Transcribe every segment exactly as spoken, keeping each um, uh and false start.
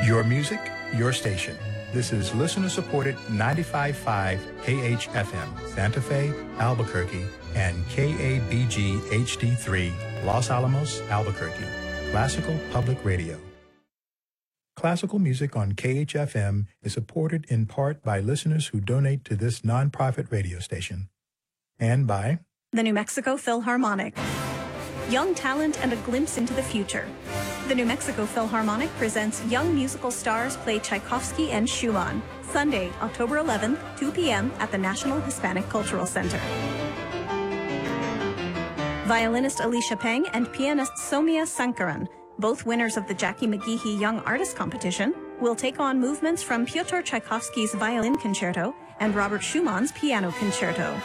Your music, your station. This is listener-supported ninety-five point five K H F M, Santa Fe, Albuquerque, and K A B G H D three, Los Alamos, Albuquerque. Classical Public Radio. Classical music on K H F M is supported in part by listeners who donate to this nonprofit radio station. And by the New Mexico Philharmonic. Young talent and a glimpse into the future. The New Mexico Philharmonic presents Young Musical Stars Play Tchaikovsky and Schumann, Sunday, October eleventh, two p.m. at the National Hispanic Cultural Center. Violinist Alicia Peng and pianist Somia Sankaran, both winners of the Jackie McGeehee Young Artist Competition, will take on movements from Pyotr Tchaikovsky's Violin Concerto and Robert Schumann's Piano Concerto.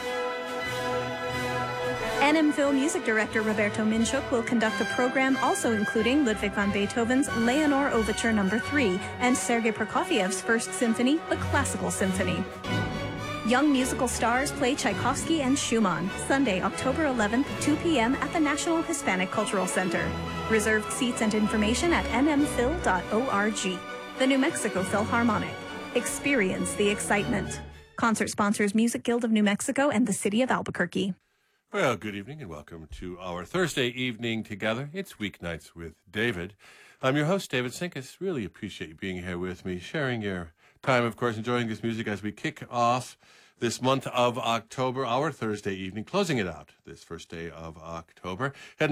N M Phil music director Roberto Minchuk will conduct a program also including Ludwig van Beethoven's Leonore Overture Number three and Sergei Prokofiev's First Symphony, the Classical Symphony. Young musical stars play Tchaikovsky and Schumann, Sunday, October eleventh, two p.m. at the National Hispanic Cultural Center. Reserved seats and information at n m phil dot org. The New Mexico Philharmonic. Experience the excitement. Concert sponsors Music Guild of New Mexico and the City of Albuquerque. Well, good evening and welcome to our Thursday evening together. It's Weeknights with David. I'm your host, David Sinkus. Really appreciate you being here with me, sharing your time, of course, enjoying this music as we kick off this month of October, our Thursday evening, closing it out this first day of October. Heading